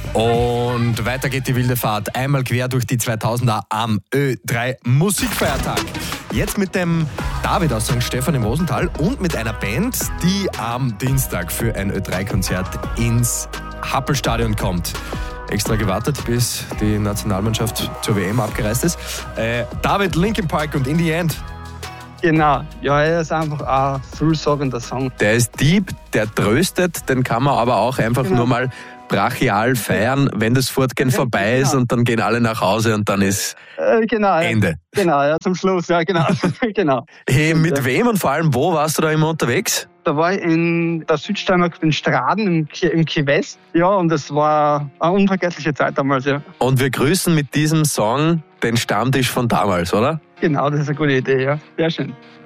Und weiter geht die wilde Fahrt. Einmal quer durch die 2000er am Ö3 Musikfeiertag. Jetzt mit dem David aus St. Stephan im Rosental und mit einer Band, die am Dienstag für ein Ö3-Konzert ins Happelstadion kommt. Extra gewartet, bis die Nationalmannschaft zur WM abgereist ist. David, Linkin Park und In the End. Genau, ja, er ist einfach ein vielsagender Song. Der ist deep, der tröstet, den kann man aber auch einfach nur mal brachial feiern, wenn das Fortgehen vorbei ist und dann gehen alle nach Hause und dann ist Ende. Genau, ja, zum Schluss, ja, genau. Genau. Hey, mit wem und vor allem wo warst du da immer unterwegs? Da war ich in der Südsteiermark in Straden im Key West. Ja, und das war eine unvergessliche Zeit damals, ja. Und wir grüßen mit diesem Song den Stammtisch von damals, oder? Genau, das ist eine gute Idee, ja. Sehr schön.